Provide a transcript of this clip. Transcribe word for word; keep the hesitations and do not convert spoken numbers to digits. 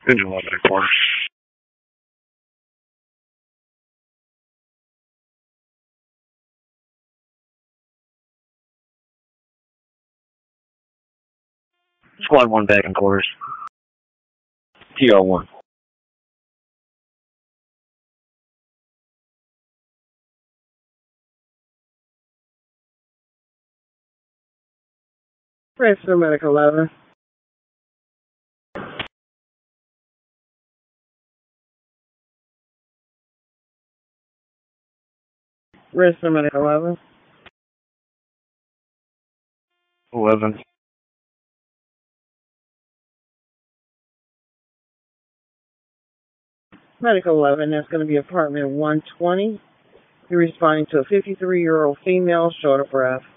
Engine eleven and quarters. Squad one back in quarters. T R one. Transfer Medic eleven. Transfer Medic eleven. eleven. Medical eleven, that's going to be apartment one twenty. You're responding to a fifty-three-year-old female, short of breath.